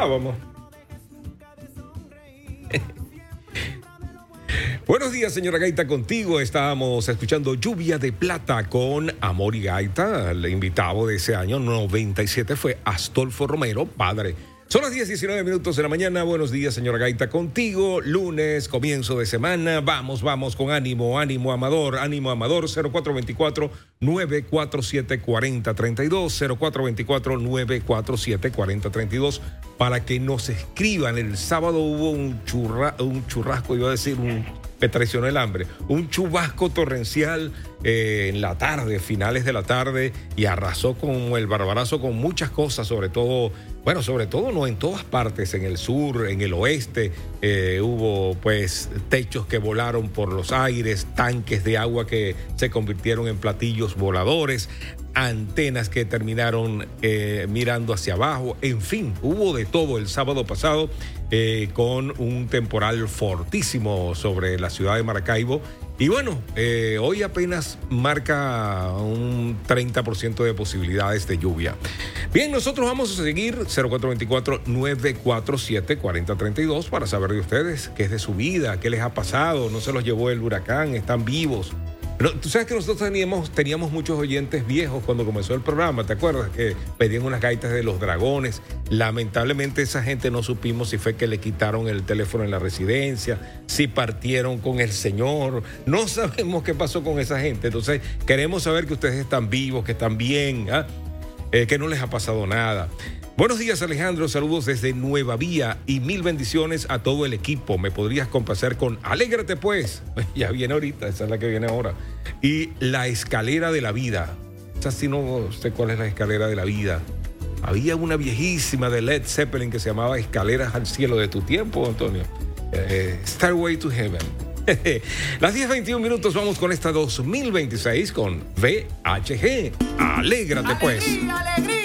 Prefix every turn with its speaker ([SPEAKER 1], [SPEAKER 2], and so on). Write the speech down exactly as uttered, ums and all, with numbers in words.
[SPEAKER 1] estábamos. Buenos días, señora Gaita, contigo. Estábamos escuchando Lluvia de Plata con Amor y Gaita. El invitado de ese año noventa y siete fue Astolfo Romero, padre. Son las diez diecinueve minutos de la mañana. Buenos días, señora Gaita, contigo. Lunes, comienzo de semana. Vamos, vamos con ánimo, ánimo amador, ánimo amador. cero cuatro dos cuatro, nueve cuatro siete, cuatro cero tres dos, cero cuatro dos cuatro, nueve cuatro siete, cuatro cero tres dos, para que nos escriban. El sábado hubo un, churra, un churrasco, iba a decir, un, me traicionó el hambre, un chubasco torrencial eh, en la tarde, finales de la tarde, y arrasó con el barbarazo con muchas cosas, sobre todo, bueno, sobre todo no en todas partes, en el sur, en el oeste, eh, hubo pues techos que volaron por los aires, tanques de agua que se convirtieron en platillos voladores, antenas que terminaron eh, mirando hacia abajo, en fin, hubo de todo el sábado pasado eh, con un temporal fortísimo sobre la ciudad de Maracaibo. Y bueno, eh, hoy apenas marca un treinta por ciento de posibilidades de lluvia. Bien, nosotros vamos a seguir cero cuatro dos cuatro, nueve cuatro siete, cuatro cero tres dos para saber de ustedes qué es de su vida, qué les ha pasado, no se los llevó el huracán, están vivos. Pero tú sabes que nosotros teníamos, teníamos muchos oyentes viejos cuando comenzó el programa, ¿te acuerdas? Que pedían unas gaitas de los dragones. Lamentablemente esa gente no supimos si fue que le quitaron el teléfono en la residencia, si partieron con el señor. No sabemos qué pasó con esa gente. Entonces queremos saber que ustedes están vivos, que están bien, ¿eh? Eh, que no les ha pasado nada. Buenos días, Alejandro, saludos desde Nueva Vía y mil bendiciones a todo el equipo. ¿Me podrías complacer con Alégrate pues? Ya viene ahorita, esa es la que viene ahora. Y La Escalera de la Vida. Esa sí no sé cuál es La Escalera de la Vida. Había una viejísima de Led Zeppelin que se llamaba Escaleras al Cielo, de tu tiempo, Antonio. Eh, Stairway to Heaven. Las diez veintiún minutos, vamos con esta dos mil veintiséis con V H G. Alégrate pues.
[SPEAKER 2] ¡Alegría, alegría!